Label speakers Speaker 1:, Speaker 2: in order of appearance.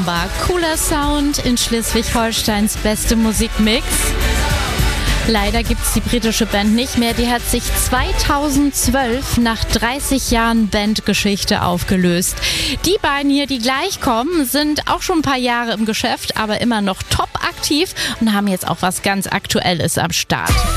Speaker 1: Bomber. Cooler Sound in Schleswig-Holsteins beste Musikmix. Leider gibt es die britische Band nicht mehr. Die hat sich 2012 nach 30 Jahren Bandgeschichte aufgelöst. Die beiden hier, die gleich kommen, sind auch schon ein paar Jahre im Geschäft, aber immer noch top aktiv und haben jetzt auch was ganz Aktuelles am Start.